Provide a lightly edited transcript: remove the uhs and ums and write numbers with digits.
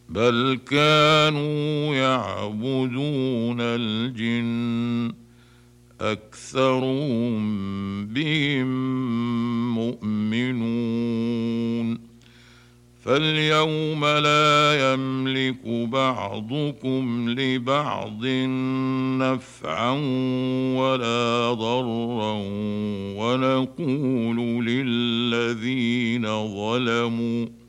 بل كانوا يعبدون الجن أكثرهم بهم مؤمنون فاليوم لا يملك بعضكم لبعض نفعا ولا ضرا ونقول للذين ظلموا